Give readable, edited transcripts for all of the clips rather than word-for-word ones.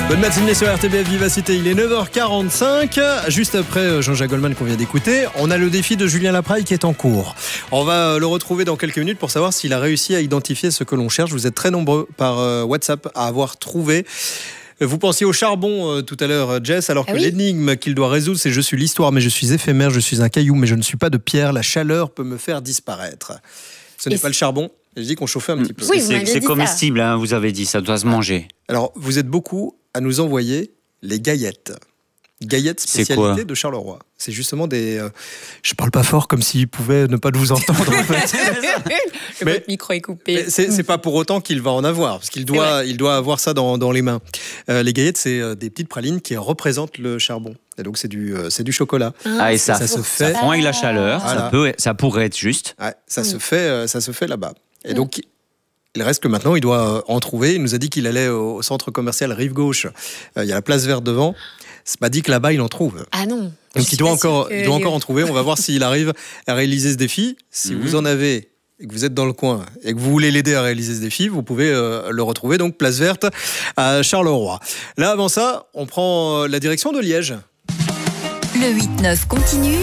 Bonne matinée sur RTBF Vivacité, il est 9h45. Juste après Jean-Jacques Goldman qu'on vient d'écouter, on a le défi de Julien Lapraille qui est en cours. On va le retrouver dans quelques minutes pour savoir s'il a réussi à identifier ce que l'on cherche. Vous êtes très nombreux par WhatsApp à avoir trouvé. Vous pensiez au charbon tout à l'heure, Jess, alors que l'énigme qu'il doit résoudre, c'est « Je suis l'histoire, mais je suis éphémère, je suis un caillou, mais je ne suis pas de pierre, la chaleur peut me faire disparaître ». Ce n'est pas le charbon. J'ai dit qu'on chauffait un petit peu. Oui, c'est comestible, hein, vous avez dit, ça doit se manger. Alors, vous êtes beaucoup à nous envoyer les gaillettes. Gaillettes, spécialité de Charleroi. C'est justement des... je parle pas fort comme s'il pouvait ne pas vous entendre, en fait. Mais votre micro est coupé. C'est pas pour autant qu'il va en avoir, parce qu'il doit avoir ça dans les mains. Les gaillettes, c'est des petites pralines qui représentent le charbon. Et donc, c'est du chocolat. Et ça se fait. Ça prend avec la chaleur, voilà. Ça pourrait être juste. Ouais, ça se fait là-bas. Et donc... Il reste que maintenant, il doit en trouver. Il nous a dit qu'il allait au centre commercial Rive Gauche. Il y a la place verte devant. C'est pas dit que là-bas, il en trouve. Ah non. Donc il doit encore en trouver. On va voir s'il arrive à réaliser ce défi. Si vous en avez et que vous êtes dans le coin et que vous voulez l'aider à réaliser ce défi, vous pouvez le retrouver. Donc place verte à Charleroi. Là, avant ça, on prend la direction de Liège. Le 8-9 continue.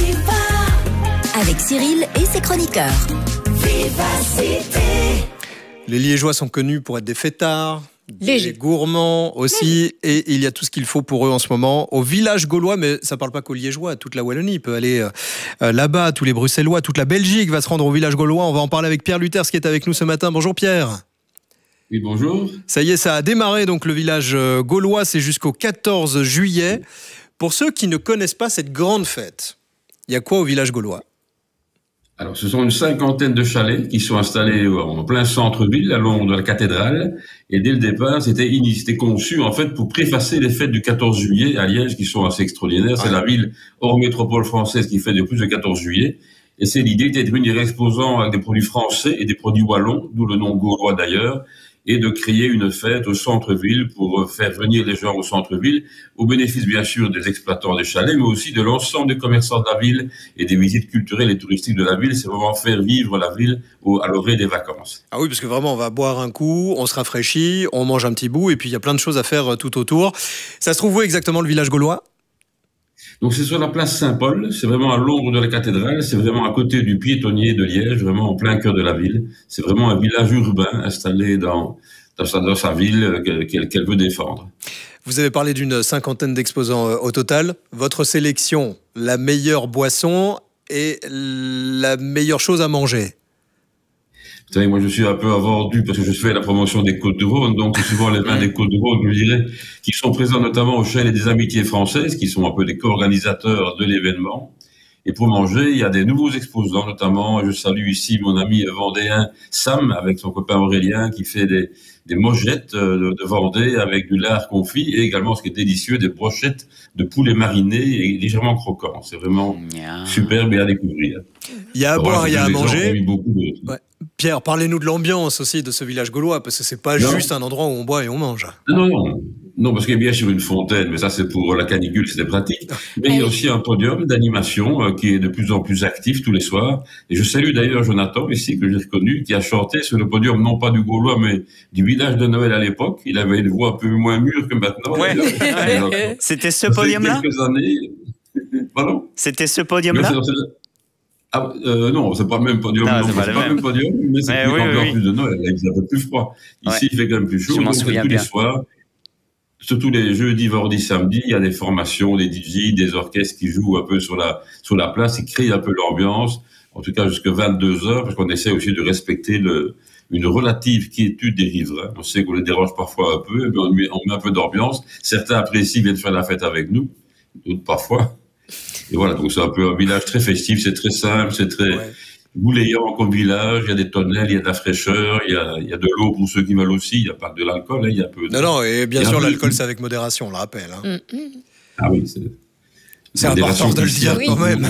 Viva avec Cyril et ses chroniqueurs. Vivacité. Les Liégeois sont connus pour être des fêtards, des gourmands aussi, et il y a tout ce qu'il faut pour eux en ce moment. Au village gaulois, mais ça ne parle pas qu'aux Liégeois, toute la Wallonie il peut aller là-bas, tous les Bruxellois, toute la Belgique va se rendre au village gaulois. On va en parler avec Pierre Luthers qui est avec nous ce matin. Bonjour Pierre. Oui, bonjour. Ça y est, ça a démarré, donc le village gaulois, c'est jusqu'au 14 juillet. Pour ceux qui ne connaissent pas cette grande fête, il y a quoi au village gaulois ? Alors, ce sont une cinquantaine de chalets qui sont installés en plein centre-ville, à long de la cathédrale. Et dès le départ, c'était conçu, en fait, pour préfacer les fêtes du 14 juillet à Liège, qui sont assez extraordinaires. C'est la ville hors métropole française qui fait de plus de 14 juillet. Et c'est l'idée d'être réunir exposants avec des produits français et des produits wallons, d'où le nom gaulois d'ailleurs, et de créer une fête au centre-ville pour faire venir les gens au centre-ville, au bénéfice bien sûr des exploitants des chalets, mais aussi de l'ensemble des commerçants de la ville et des visites culturelles et touristiques de la ville. C'est vraiment faire vivre la ville à l'orée des vacances. Ah oui, parce que vraiment, on va boire un coup, on se rafraîchit, on mange un petit bout, et puis il y a plein de choses à faire tout autour. Ça se trouve où exactement le village gaulois ? Donc c'est sur la place Saint-Paul, c'est vraiment à l'ombre de la cathédrale, c'est vraiment à côté du piétonnier de Liège, vraiment en plein cœur de la ville. C'est vraiment un village urbain installé dans sa ville qu'elle veut défendre. Vous avez parlé d'une cinquantaine d'exposants au total. Votre sélection, la meilleure boisson et la meilleure chose à manger ? Vous savez, moi, je suis un peu avordu parce que je fais la promotion des Côtes-du-Rhône, donc souvent les vins des Côtes-du-Rhône, je dirais, qui sont présents notamment au Chalet des Amitiés Françaises, qui sont un peu des co-organisateurs de l'événement. Et pour manger, il y a des nouveaux exposants, notamment, je salue ici mon ami vendéen Sam, avec son copain Aurélien, qui fait des mojettes de Vendée avec du lard confit, et également, ce qui est délicieux, des brochettes de poulet mariné et légèrement croquant. C'est vraiment superbe et à découvrir. Il y a à boire, il y a à manger. Ouais. Pierre, parlez-nous de l'ambiance aussi de ce village gaulois, parce que c'est pas juste un endroit où on boit et on mange. Non, parce qu'il y a bien sûr une fontaine, mais ça c'est pour la canicule, c'était pratique. Mais il y a aussi un podium d'animation qui est de plus en plus actif tous les soirs. Et je salue d'ailleurs Jonathan, ici, que j'ai reconnu, qui a chanté sur le podium, non pas du Gaulois, mais du village de Noël à l'époque. Il avait une voix un peu moins mûre que maintenant. Ouais. C'était ce podium-là ? Quelques années. Pardon ? C'était ce podium-là ? Non, c'est pas le même podium. C'est pas le même podium, mais c'est plus en plus de Noël. Là, il fait un peu plus froid. Ici, il fait quand même plus chaud. Je m'en souviens tous bien. Les soirs, surtout les jeudis, vendredis, samedis, il y a des formations, des DJ, des orchestres qui jouent un peu sur la place, ils créent un peu l'ambiance, en tout cas jusqu'à 22h, parce qu'on essaie aussi de respecter une relative quiétude des riverains. On sait qu'on les dérange parfois un peu, mais on met un peu d'ambiance. Certains apprécient, viennent faire la fête avec nous, d'autres parfois. Et voilà, donc c'est un peu un village très festif, c'est très simple, c'est très bouléant comme village, il y a des tonnelles, il y a de la fraîcheur, il y a de l'eau pour ceux qui veulent aussi, il n'y a pas que de l'alcool, il y a peu de... Non, et bien sûr, l'alcool, c'est avec modération, on le rappelle. Hein. Ah oui, c'est important de le dire quand même.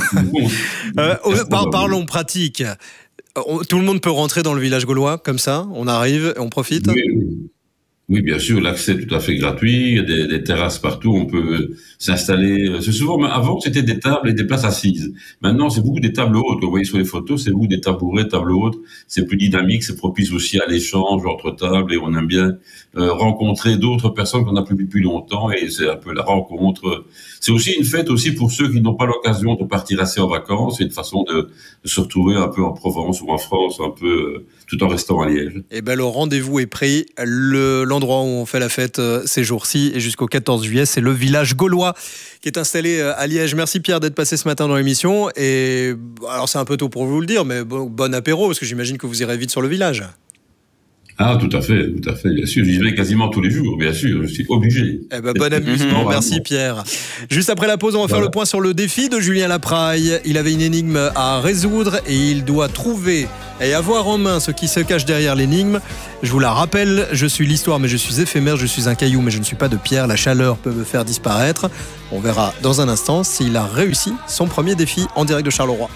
Parlons pratique. Tout le monde peut rentrer dans le village gaulois, comme ça, on arrive et on profite. Oui. Oui, bien sûr, l'accès est tout à fait gratuit, il y a des terrasses partout, on peut s'installer. C'est souvent, avant c'était des tables et des places assises. Maintenant, c'est beaucoup des tables hautes. Vous voyez sur les photos, c'est beaucoup des tabourets, tables hautes. C'est plus dynamique, c'est propice aussi à l'échange entre tables et on aime bien rencontrer d'autres personnes qu'on n'a plus vu depuis longtemps et c'est un peu la rencontre. C'est aussi une fête aussi pour ceux qui n'ont pas l'occasion de partir assez en vacances. C'est une façon de se retrouver un peu en Provence ou en France, un peu tout en restant à Liège. Eh ben, le rendez-vous est pris. L'endroit où on fait la fête ces jours-ci et jusqu'au 14 juillet, c'est le village gaulois qui est installé à Liège. Merci Pierre d'être passé ce matin dans l'émission. Et alors c'est un peu tôt pour vous le dire, mais bon apéro parce que j'imagine que vous irez vite sur le village. Ah, tout à fait, bien sûr. J'y vais quasiment tous les jours, bien sûr, je suis obligé. Eh ben, bon amusement, merci Pierre. Juste après la pause, on va faire le point sur le défi de Julien Lapraille. Il avait une énigme à résoudre et il doit trouver et avoir en main ce qui se cache derrière l'énigme. Je vous la rappelle, je suis l'histoire mais je suis éphémère, je suis un caillou mais je ne suis pas de pierre, la chaleur peut me faire disparaître. On verra dans un instant s'il a réussi son premier défi en direct de Charleroi.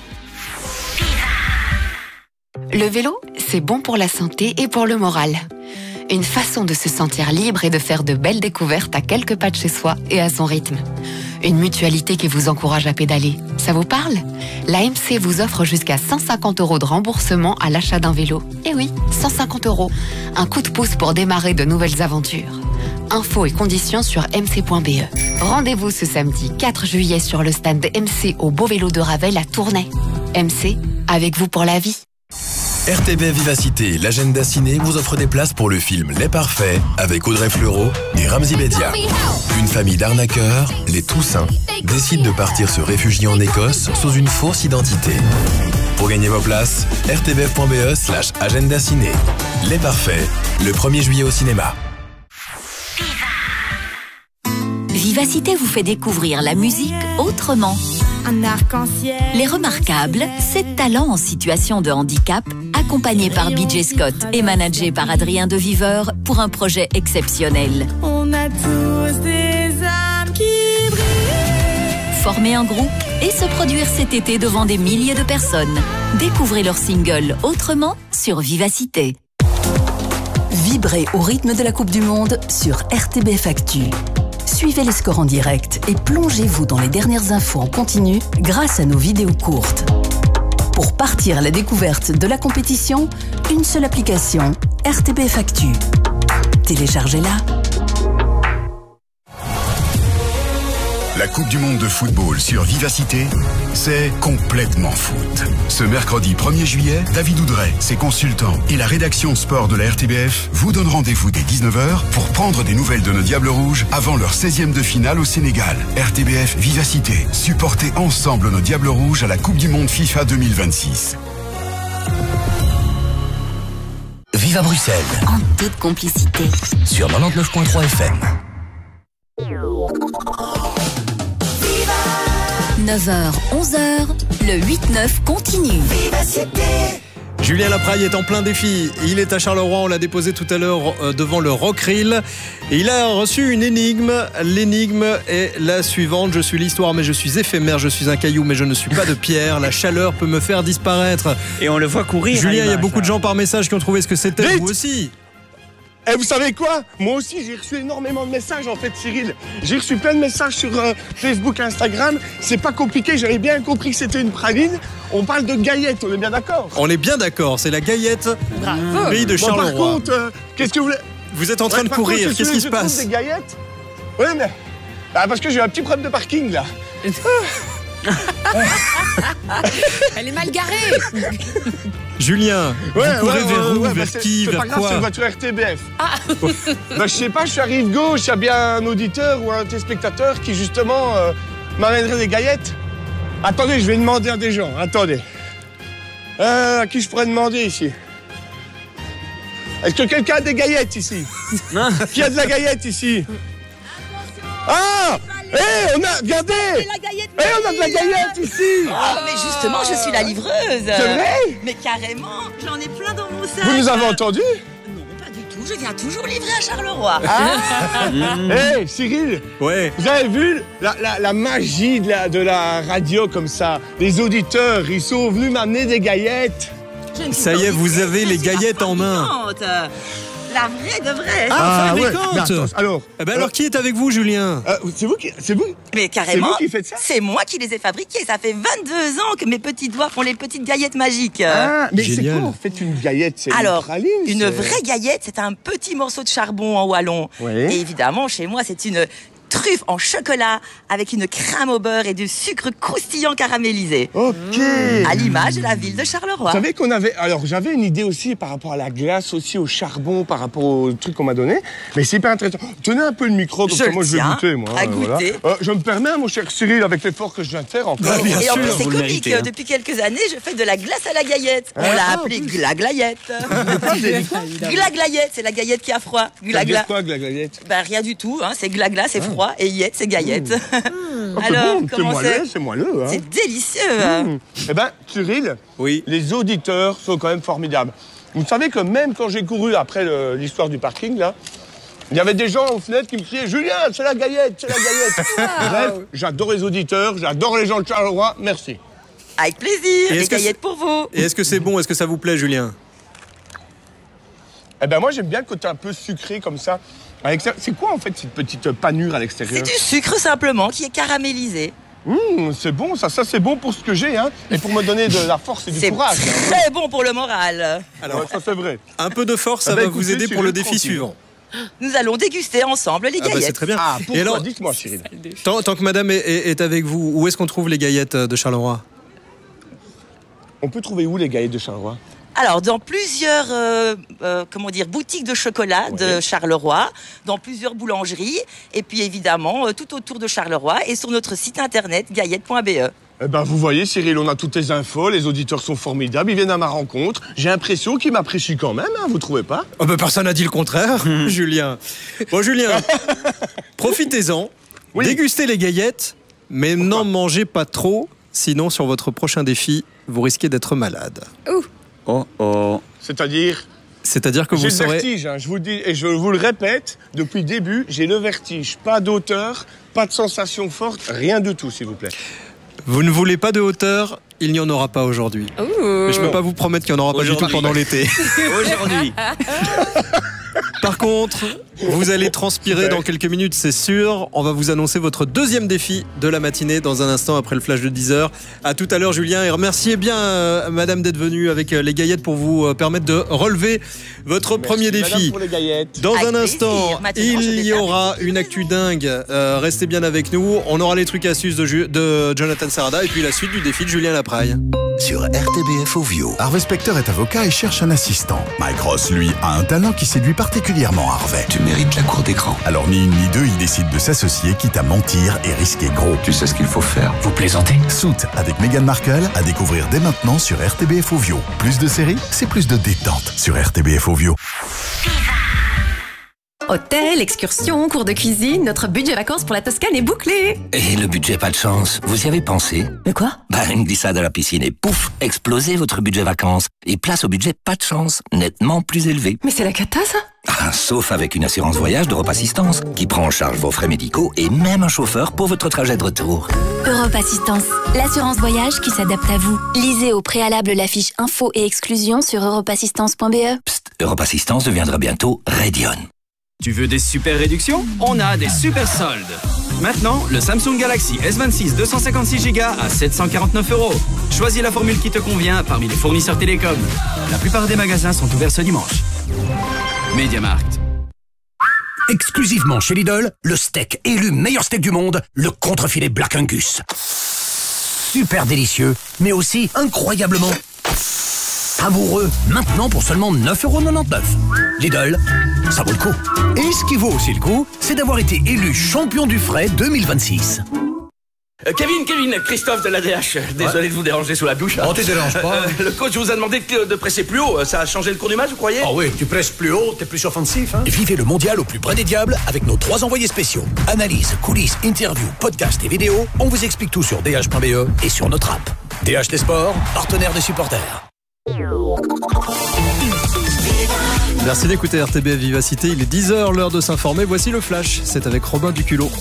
Le vélo, c'est bon pour la santé et pour le moral. Une façon de se sentir libre et de faire de belles découvertes à quelques pas de chez soi et à son rythme. Une mutualité qui vous encourage à pédaler. Ça vous parle ? L'AMC vous offre jusqu'à 150 € de remboursement à l'achat d'un vélo. Eh oui, 150 €. Un coup de pouce pour démarrer de nouvelles aventures. Infos et conditions sur mc.be. Rendez-vous ce samedi 4 juillet sur le stand MC au Beau Vélo de Ravel à Tournai. MC, avec vous pour la vie. RTBF Vivacité, l'agenda ciné vous offre des places pour le film Les Parfaits avec Audrey Fleurot et Ramzy Bedia. Une famille d'arnaqueurs, les Toussaint, décide de partir se réfugier en Écosse sous une fausse identité. Pour gagner vos places, rtbf.be/agenda ciné. Les Parfaits, le 1er juillet au cinéma. Vivacité vous fait découvrir la musique autrement. Un arc-en-ciel. Les Remarquables, 7 talents en situation de handicap, accompagnés par BJ Scott et managés par Adrien Deviveur pour un projet exceptionnel. On a tous des âmes qui brillent. Former un groupe et se produire cet été devant des milliers de personnes. Découvrez leur single Autrement sur Vivacité. Vibrez au rythme de la Coupe du Monde sur RTBF Actu. Suivez les scores en direct et plongez-vous dans les dernières infos en continu grâce à nos vidéos courtes. Pour partir à la découverte de la compétition, une seule application, RTBF Actu. Téléchargez-la. La Coupe du Monde de football sur Vivacité, c'est complètement foot. Ce mercredi 1er juillet, David Oudret, ses consultants et la rédaction sport de la RTBF vous donnent rendez-vous dès 19h pour prendre des nouvelles de nos Diables Rouges avant leur 16e de finale au Sénégal. RTBF Vivacité, supportez ensemble nos Diables Rouges à la Coupe du Monde FIFA 2026. Vive à Bruxelles, En toute complicité. sur 99.3 FM. 9h, 11h, le 8-9 continue. Julien Lapraille est en plein défi. Il est à Charleroi, on l'a déposé tout à l'heure devant le Rockrill. Et il a reçu une énigme. L'énigme est la suivante. Je suis l'histoire mais je suis éphémère. Je suis un caillou mais je ne suis pas de pierre. La chaleur peut me faire disparaître. Et on le voit courir. Julien, il y a beaucoup de gens par message qui ont trouvé ce que c'était. Vite. Vous aussi. Et vous savez quoi? Moi aussi, j'ai reçu énormément de messages, en fait, Cyril. J'ai reçu plein de messages sur Facebook, Instagram. C'est pas compliqué, j'avais bien compris que c'était une praline. On parle de gaillette, on est bien d'accord? On est bien d'accord, c'est la gaillette. Bravo. Pays de Bon, Charleroi. par contre, qu'est-ce que vous voulez? Vous êtes en train de par courir, contre, qu'est-ce qui se je trouve passe? des gaillettes? Oui, mais... Ah, parce que j'ai un petit problème de parking, là. Elle est mal garée. Julien, vous courez vers où? Vers qui? C'est Vers pas grave, c'est quoi? une voiture RTBF. Ben, je sais pas, je suis à rive gauche, il y a bien un auditeur ou un téléspectateur qui, justement, m'amènerait des gaillettes. Attendez, je vais demander à des gens, attendez. À qui je pourrais demander ici? Est-ce que quelqu'un a des gaillettes ici? Qui a de la gaillette ici? Ah! On a, regardez! On a de la gaillette ici! Mais justement, je suis la livreuse. C'est vrai? Mais carrément, j'en ai plein dans mon sac. Vous nous avez entendus? Non, pas du tout. Je viens toujours livrer à Charleroi. Cyril, Ouais. vous avez vu la magie de la radio comme ça? Les auditeurs, ils sont venus m'amener des gaillettes. Je ne suis Ça pas y est, vous obligée, avez je les suis la gaillettes en main. fabricante. La vraie de vraie. Ah, ouais. fabricante. Mais attends, alors, qui est avec vous, Julien? c'est vous Mais carrément, c'est vous qui faites ça? c'est moi qui les ai fabriqués. Ça fait 22 ans que mes petits doigts font les petites gaillettes magiques. Mais c'est Génial. quoi en fait une gaillette? C'est Alors, une praline, une c'est- vraie gaillette, c'est un petit morceau de charbon en wallon. Oui. Et évidemment, chez moi, c'est une truffe en chocolat avec une crème au beurre et du sucre croustillant caramélisé. Ok. À l'image de la ville de Charleroi. Vous savez qu'on avait... Alors, j'avais une idée aussi par rapport à la glace, aussi au charbon, par rapport au truc qu'on m'a donné. Mais c'est hyper intéressant. Tenez un peu le micro, comme Je ça, moi, je vais tiens goûter, moi. à goûter. Je me permets, mon cher Cyril, avec l'effort que je viens de faire encore. Et en plus, c'est vous le comique. méritez, hein. Depuis quelques années, je fais de la glace à la gaillette. On l'a appelée glaglayette. Glaglayette, c'est la gaillette qui a froid. Ça veut dire Glagla. quoi, la gaillette? Ben, rien du tout, hein. C'est glagla, c'est froid, et yette, c'est gaillette. Alors, comment c'est moelleux, hein. C'est délicieux. Eh ben, Cyril, Oui. les auditeurs sont quand même formidables. Vous savez que même quand j'ai couru après l'histoire du parking, là, il y avait des gens aux fenêtres qui me criaient « Julien, c'est la gaillette, c'est la gaillette !» Bref, j'adore les auditeurs, j'adore les gens de Charleroi, merci. Avec plaisir, Et des est-ce que gaillettes pour vous. Et est-ce que c'est bon? Est-ce que ça vous plaît, Julien? Eh ben moi, j'aime bien le côté un peu sucré comme ça. C'est quoi en fait cette petite panure à l'extérieur? C'est du sucre simplement qui est caramélisé. C'est bon, ça c'est bon pour ce que j'ai, hein, et pour me donner de la force et du C'est courage. très bon pour le moral. Alors, Ouais, ça c'est vrai. un peu de force, ça Eh ben, va écoutez, vous aider pour Cyril, le défi tranquille. suivant. Nous allons déguster ensemble les Ah bah, gaillettes. c'est très bien. Ah, Et pourquoi? alors, Dites-moi, Cyril. tant que madame est avec vous, où est-ce qu'on trouve les gaillettes de Charleroi? On peut trouver où les gaillettes de Charleroi? Alors, dans plusieurs boutiques de chocolat de Charleroi, dans plusieurs boulangeries, et puis évidemment tout autour de Charleroi et sur notre site internet gaillette.be. Eh ben, vous voyez, Cyril, on a toutes les infos, les auditeurs sont formidables, ils viennent à ma rencontre. J'ai l'impression qu'ils m'apprécient quand même, hein, vous trouvez pas? Oh bah, personne n'a dit le contraire, Julien. Bon, Julien, profitez-en, Oui. dégustez les gaillettes, mais n'en mangez pas trop, sinon sur votre prochain défi, vous risquez d'être malade. Oh oh. C'est-à-dire que J'ai vous le serez... vertige, hein, je vous le dis, et je vous le répète, depuis le début, j'ai le vertige. Pas d'auteur, pas de sensation forte, rien du tout, s'il vous plaît. Vous ne voulez pas de hauteur, il n'y en aura pas aujourd'hui. Mais je ne peux pas vous promettre qu'il n'y en aura pas du tout pendant l'été. Aujourd'hui. Par contre, vous allez transpirer dans quelques minutes, c'est sûr. On va vous annoncer votre deuxième défi de la matinée dans un instant après le flash de 10h. À tout à l'heure, Julien. Et remerciez bien madame d'être venue avec les gaillettes pour vous permettre de relever votre premier Merci, madame, défi. pour les gaillettes. Dans Avec un plaisir. instant, Maintenant, je il vais y faire aura une actu dingue. Restez bien avec nous. On aura les trucs et astuces de Jonathan Sarada et puis la suite du défi de Julien Lapraille. Sur RTBF Ovio, Harvey Specter est avocat et cherche un assistant. Mike Ross, lui, a un talent qui séduit particulièrement Harvey. Tu mérites la cour d'écran. Alors ni une ni deux, il décide de s'associer, quitte à mentir et risquer gros. Tu sais ce qu'il faut faire. Vous plaisantez? Suits avec Meghan Markle à découvrir dès maintenant sur RTBF Ovio. Plus de séries, c'est plus de détente sur RTBF Ovio. Hôtel, excursion, cours de cuisine, notre budget vacances pour la Toscane est bouclé. Et le budget pas de chance, vous y avez pensé? Mais quoi? Une glissade à la piscine et pouf, explosez votre budget vacances. Et place au budget pas de chance, nettement plus élevé. Mais c'est la cata, ça? Sauf avec une assurance voyage d'Europe Assistance, qui prend en charge vos frais médicaux et même un chauffeur pour votre trajet de retour. Europe Assistance, l'assurance voyage qui s'adapte à vous. Lisez au préalable la fiche info et exclusion sur europeassistance.be. Psst, Europe Assistance deviendra bientôt Radion. Tu veux des super réductions? On a des super soldes. Maintenant, le Samsung Galaxy S26 256Go à 749 €. Choisis la formule qui te convient parmi les fournisseurs télécoms. La plupart des magasins sont ouverts ce dimanche. MediaMarkt. Exclusivement chez Lidl, le steak élu meilleur steak du monde, le contrefilet Black Angus. Super délicieux, mais aussi incroyablement savoureux. Maintenant pour seulement 9,99 €. Lidl, ça vaut le coup. Et ce qui vaut aussi le coup, c'est d'avoir été élu champion du frais 2026. Kevin, Christophe de l'ADH. Désolé de vous déranger sous la douche. Oh, tu déranges pas. Le coach vous a demandé de presser plus haut. Ça a changé le cours du match, vous croyez? Ah oui, tu presses plus haut, t'es plus offensif. Hein. Vivez le mondial au plus près des diables avec nos 3 envoyés spéciaux. Analyse, coulisses, interviews, podcasts et vidéos. On vous explique tout sur dh.be et sur notre app. DH des sports, partenaire des supporters. Merci d'écouter RTBF Vivacité. Il est 10h, l'heure de s'informer. Voici le flash. C'est avec Robin Duculot.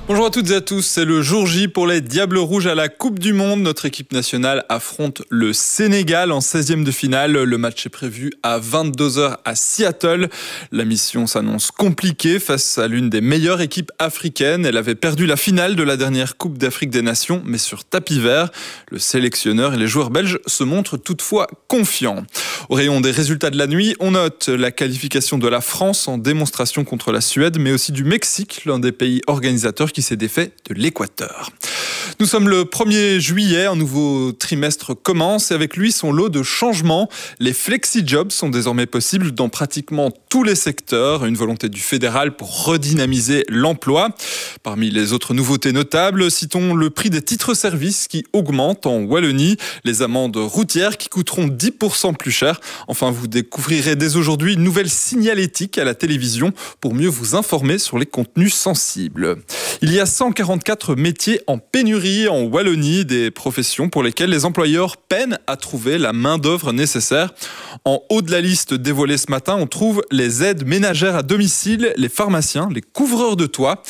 Bonjour à toutes et à tous, c'est le jour J pour les Diables Rouges à la Coupe du Monde. Notre équipe nationale affronte le Sénégal en 16e de finale. Le match est prévu à 22h à Seattle. La mission s'annonce compliquée face à l'une des meilleures équipes africaines. Elle avait perdu la finale de la dernière Coupe d'Afrique des Nations, mais sur tapis vert. Le sélectionneur et les joueurs belges se montrent toutefois confiants. Au rayon des résultats de la nuit, on note la qualification de la France en démonstration contre la Suède, mais aussi du Mexique, l'un des pays organisateurs qui s'est défait de l'Équateur. Nous sommes le 1er juillet, un nouveau trimestre commence et avec lui son lot de changements. Les flexi-jobs sont désormais possibles dans pratiquement tous les secteurs, une volonté du fédéral pour redynamiser l'emploi. Parmi les autres nouveautés notables, citons le prix des titres-services qui augmente en Wallonie, les amendes routières qui coûteront 10% plus cher. Enfin, vous découvrirez dès aujourd'hui une nouvelle signalétique à la télévision pour mieux vous informer sur les contenus sensibles. Il y a 144 métiers en pénurie en Wallonie, des professions pour lesquelles les employeurs peinent à trouver la main-d'œuvre nécessaire. En haut de la liste dévoilée ce matin, on trouve les aides ménagères à domicile, les pharmaciens, les couvreurs de toit.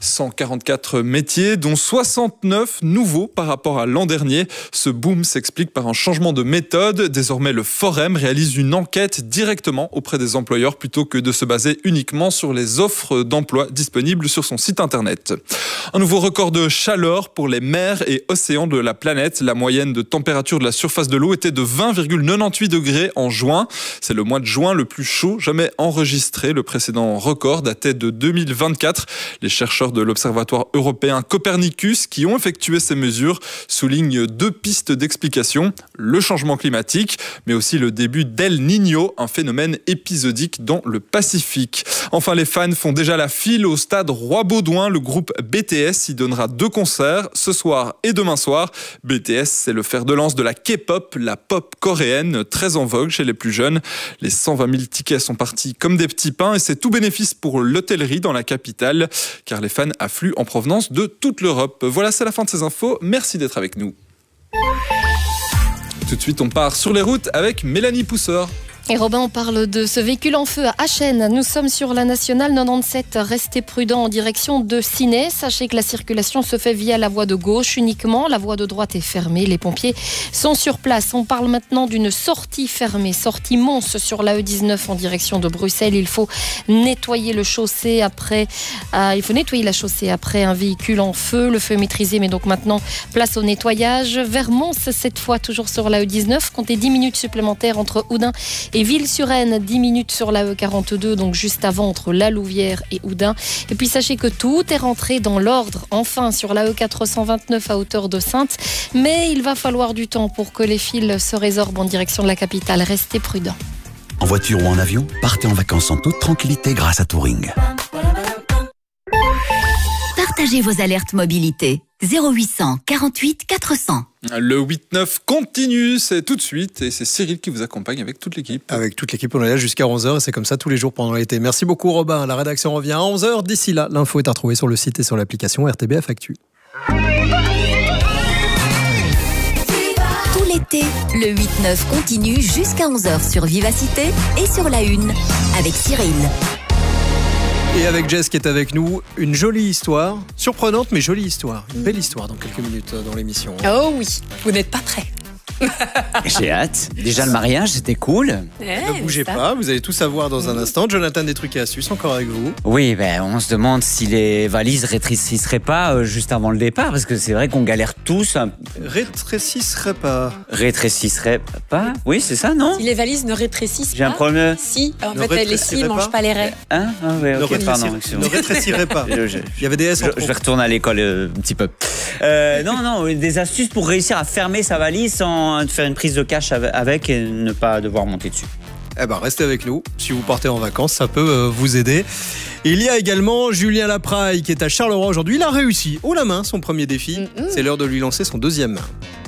144 métiers, dont 69 nouveaux par rapport à l'an dernier. Ce boom s'explique par un changement de méthode. Désormais, le Forem réalise une enquête directement auprès des employeurs plutôt que de se baser uniquement sur les offres d'emploi disponibles sur son site internet. Un nouveau record de chaleur pour les mers et océans de la planète. La moyenne de température de la surface de l'eau était de 20,98 degrés en juin. C'est le mois de juin le plus chaud jamais enregistré. Le précédent record datait de 2024. Les chercheurs de l'Observatoire européen Copernicus qui ont effectué ces mesures soulignent 2 pistes d'explication. Le changement climatique, mais aussi le début d'El Niño, un phénomène épisodique dans le Pacifique. Enfin, les fans font déjà la file au stade Roi-Baudouin. Le groupe BTS y donnera 2 concerts ce soir et demain soir. BTS, c'est le fer de lance de la K-pop, la pop coréenne, très en vogue chez les plus jeunes. Les 120 000 tickets sont partis comme des petits pains et c'est tout bénéfice pour l'hôtellerie dans la capitale, car les fans affluent en provenance de toute l'Europe. Voilà, c'est la fin de ces infos. Merci d'être avec nous. Tout de suite, on part sur les routes avec Mélanie Pousseur. Et Robin, on parle de ce véhicule en feu à Achen. Nous sommes sur la nationale 97. Restez prudents en direction de Ciney. Sachez que la circulation se fait via la voie de gauche uniquement. La voie de droite est fermée. Les pompiers sont sur place. On parle maintenant d'une sortie fermée, sortie Mons sur la E19 en direction de Bruxelles. Il faut nettoyer le chaussée après. Il faut nettoyer la chaussée après un véhicule en feu. Le feu est maîtrisé, mais donc maintenant place au nettoyage. Vers Mons, cette fois toujours sur la E19. Comptez 10 minutes supplémentaires entre Oudin et Ville-sur-Aisne, 10 minutes sur la E42, donc juste avant entre La Louvière et Oudin. Et puis sachez que tout est rentré dans l'ordre, enfin sur la E429 à hauteur de Saintes. Mais il va falloir du temps pour que les fils se résorbent en direction de la capitale. Restez prudents. En voiture ou en avion, partez en vacances en toute tranquillité grâce à Touring. Partagez vos alertes mobilité. 0800 48 400. Le 8-9 continue, c'est tout de suite et c'est Cyril qui vous accompagne avec toute l'équipe. Avec toute l'équipe, on est là jusqu'à 11h et c'est comme ça tous les jours pendant l'été. Merci beaucoup Robin, la rédaction revient à 11h. D'ici là, l'info est à retrouver sur le site et sur l'application RTBF Actu. Tout l'été, le 8-9 continue jusqu'à 11h sur Vivacité et sur la Une avec Cyril. Et avec Jess qui est avec nous, une jolie histoire, surprenante mais jolie histoire, une belle histoire dans quelques minutes dans l'émission. Oh oui, vous n'êtes pas prêts. J'ai hâte. Déjà le mariage, c'était cool. Ne bougez pas, vous allez tout savoir dans un instant. Jonathan, des trucs et astuces encore avec vous. Oui, on se demande si les valises rétrécisseraient pas juste avant le départ, parce que c'est vrai qu'on galère tous. Rétrécisseraient pas. Rétrécisseraient pas. Oui, c'est ça, non? Si les valises ne rétrécissent pas. J'ai un problème. Si, en fait, les scies ne mangent pas les raies. Hein? Ah ouais, ok, pardon. Ne rétrécirait pas. Il y avait des S en trop. Je vais retourner à l'école un petit peu. Non, des astuces pour réussir à fermer sa valise sans faire une prise de cash avec et ne pas devoir monter dessus. Eh ben, restez avec nous. Si vous partez en vacances, ça peut vous aider. Et il y a également Julien Lapraille qui est à Charleroi aujourd'hui. Il a réussi haut la main son premier défi. C'est l'heure de lui lancer son deuxième.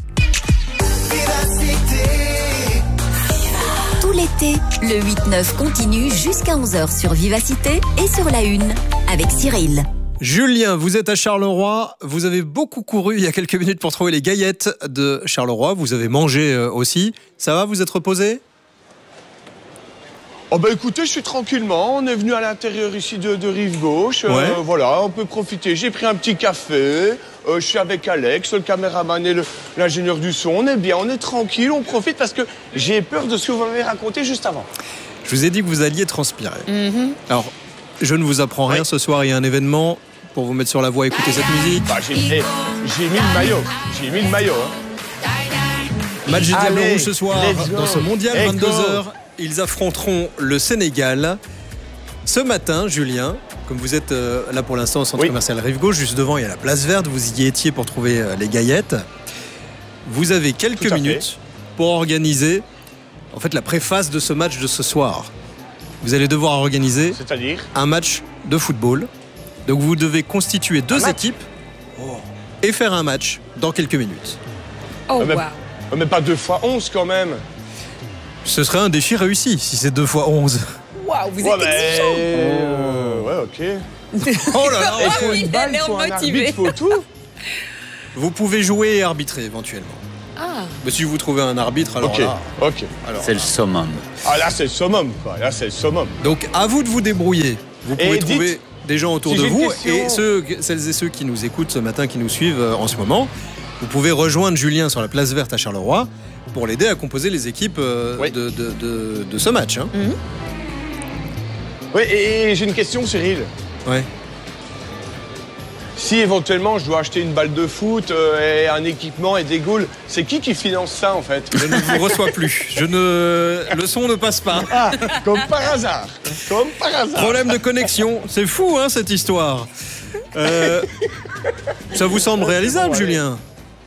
Tout l'été, le 8-9 continue jusqu'à 11h sur Vivacité et sur la Une avec Cyril. Julien, vous êtes à Charleroi, vous avez beaucoup couru il y a quelques minutes pour trouver les gaillettes de Charleroi, vous avez mangé aussi. Ça va, vous êtes reposé ? Oh bah écoutez, je suis tranquillement, on est venu à l'intérieur ici de Rive Gauche, Ouais. voilà, on peut profiter. J'ai pris un petit café, je suis avec Alex, le caméraman et l'ingénieur du son, on est bien, on est tranquille, on profite parce que j'ai peur de ce que vous m'avez raconté juste avant. Je vous ai dit que vous alliez transpirer. Alors, je ne vous apprends rien, ce soir il y a un événement pour vous mettre sur la voie, écouter cette musique. Bah, j'ai mis le maillot, hein. Match du Diable Allez, Rouge ce soir let's go. dans ce mondial, Let's go. 22h. Ils affronteront le Sénégal. Ce matin, Julien, comme vous êtes là pour l'instant au centre commercial Rive Gauche, juste devant il y a la place verte, vous y étiez pour trouver les gaillettes. Vous avez quelques minutes pour organiser en fait la préface de ce match de ce soir. Vous allez devoir organiser un match de football. Donc vous devez constituer deux équipes et faire un match dans quelques minutes. Oh, mais pas 2 fois 11 quand même. Ce serait un défi réussi si c'est 2 fois 11. Waouh, vous êtes exigeant. Ouais, ok. Oh là là, il faut une balle, il faut un arbitre, il faut tout. Vous pouvez jouer et arbitrer éventuellement. Ah. Mais si vous trouvez un arbitre, alors là... Ok. C'est le summum. Ah là, c'est le summum, quoi. Là, c'est le summum. Donc, à vous de vous débrouiller. Vous pouvez trouver des gens autour si de j'ai une vous. question- Et celles et ceux qui nous écoutent ce matin, qui nous suivent en ce moment, vous pouvez rejoindre Julien sur la place verte à Charleroi pour l'aider à composer les équipes de ce match. Hein. Oui, et j'ai une question, Cyril. Ouais. Si éventuellement je dois acheter une balle de foot et un équipement et des goules, c'est qui finance ça en fait? Je ne vous reçois plus. Le son ne passe pas. Ah, comme par hasard. Comme par hasard. Problème de connexion. C'est fou, hein, cette histoire. Ça vous semble réalisable, Julien?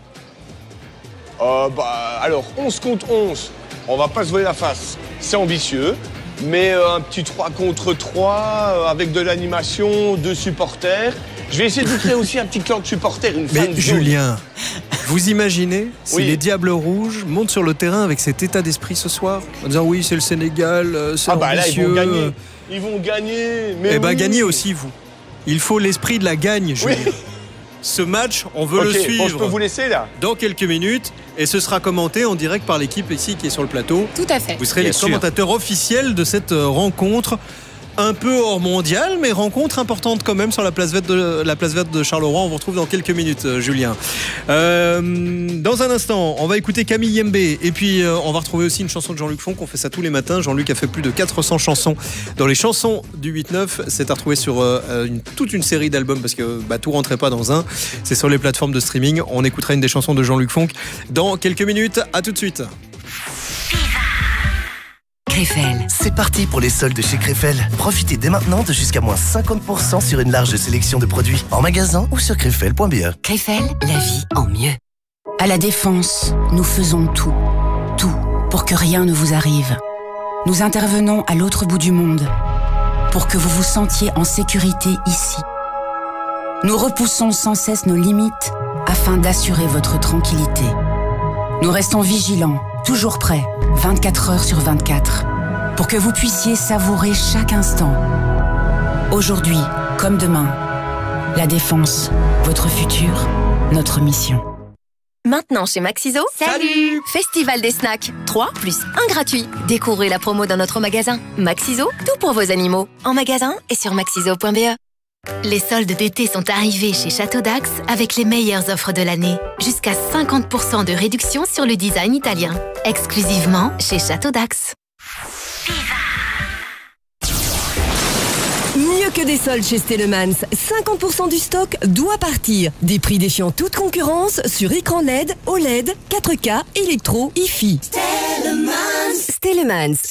Alors, 11 contre 11, on va pas se voler la face. C'est ambitieux, mais un petit 3 contre 3 avec de l'animation, 2 supporters. Je vais essayer de vous créer aussi un petit clan de supporters, une fan Mais zone. Julien, vous imaginez si Oui. les Diables Rouges montent sur le terrain avec cet état d'esprit ce soir, en disant oui, c'est le Sénégal, c'est Là, ambitieux. ils vont gagner. Ils vont gagner. Mais Eh ben, oui. gagnez aussi, vous. Il faut l'esprit de la gagne, Julien. Ce match, on veut le Ok, suivre. bon, je peux vous laisser là. Dans quelques minutes, et ce sera commenté en direct par l'équipe ici qui est sur le plateau. Tout à fait. Vous serez Bien les sûr. commentateurs officiels de cette rencontre. Un peu hors mondial, mais rencontre importante quand même sur la place verte de Charleroi. On vous retrouve dans quelques minutes, Julien. Dans un instant, on va écouter Camille Yembe. Et puis, on va retrouver aussi une chanson de Jean-Luc Fonck. On fait ça tous les matins. Jean-Luc a fait plus de 400 chansons. Dans les chansons du 8-9, c'est à retrouver sur toute une série d'albums parce que tout rentrait pas dans un. C'est sur les plateformes de streaming. On écoutera une des chansons de Jean-Luc Fonck dans quelques minutes. À tout de suite. Krefel. C'est parti pour les soldes chez Krefel. Profitez dès maintenant de jusqu'à moins 50% sur une large sélection de produits en magasin ou sur krefel.be. Krefel, la vie en mieux. À la Défense, nous faisons tout pour que rien ne vous arrive. Nous intervenons à l'autre bout du monde pour que vous vous sentiez en sécurité ici. Nous repoussons sans cesse nos limites afin d'assurer votre tranquillité. Nous restons vigilants, toujours prêts, 24 heures sur 24, pour que vous puissiez savourer chaque instant. Aujourd'hui, comme demain, la Défense, votre futur, notre mission. Maintenant chez Maxiso, salut! Festival des snacks, 3 plus 1 gratuit. Découvrez la promo dans notre magasin. Maxiso, tout pour vos animaux. En magasin et sur maxiso.be. Les soldes d'été sont arrivés chez Château d'Ax avec les meilleures offres de l'année. Jusqu'à 50% de réduction sur le design italien. Exclusivement chez Château d'Ax. Mieux que des soldes chez Stellemans, 50% du stock doit partir. Des prix défiant toute concurrence sur écran LED, OLED, 4K, électro, hi-fi. Stellemans.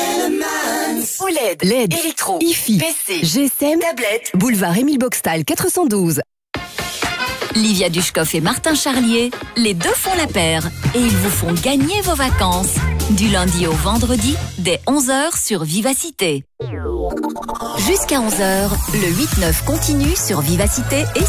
OLED, LED, électro, hi-fi, PC, GSM, tablette, boulevard Émile Boxtal 412. Livia Dushkoff et Martin Charlier, les deux font la paire et ils vous font gagner vos vacances. Du lundi au vendredi, dès 11h sur Vivacité. Jusqu'à 11h, le 8-9 continue sur Vivacité et